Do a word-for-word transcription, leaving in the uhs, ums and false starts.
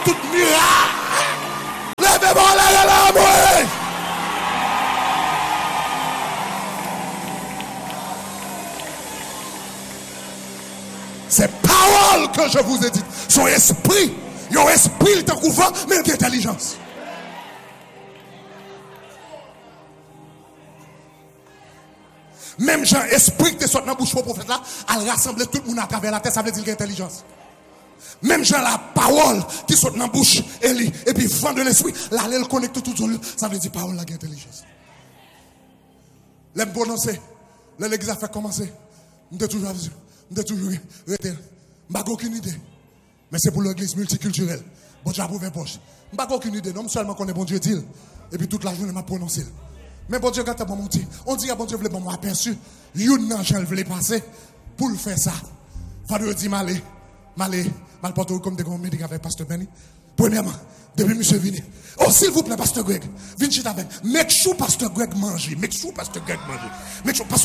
tout miracle. Levez-moi la l'amour. C'est parole que je vous ai dit. Son esprit, son esprit, il est couvert, mais il a intelligence. Même Jean, esprit qui est sorti dans la bouche du prophète là, elle rassemble tout le monde à travers la tête, ça veut dire qu'il y a intelligence. Même Jean, la parole qui sort dans la bouche, Élie, et puis vent de l'esprit, là, elle connecte tout le monde, ça veut dire parole là, qui a intelligence. L'aime prononcer, l'église a fait commencer. Je suis toujours avisé. Je toujours arrêté. Je n'ai aucune idée. Mais c'est pour l'église multiculturelle. Bon Dieu a prouvé poche. Je n'ai aucune idée. Non seulement qu'on est bon Dieu dit. Et puis toute la journée, je m'a prononcé. Mais bon Dieu, quand tu as bon Dieu, on dit que bon Dieu voulait bon aperçu. Une nan j'en voulait passer. Pour le faire ça. Fadou dit malé. Malé. Mal porté comme des grands médicaments avec Pasteur Benny. Premièrement, depuis monsieur vini. Oh, s'il vous plaît, Pasteur Greg. Viens chita avec. Make sure Pasteur Greg mange. Make sure Pasteur Greg mange. Make sure